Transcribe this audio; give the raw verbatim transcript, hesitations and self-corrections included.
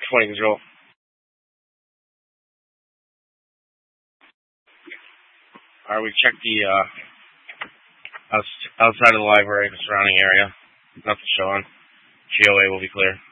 twenty control. Alright, we checked the, uh, outs outside of the library, the surrounding area. Nothing showing. G O A will be clear.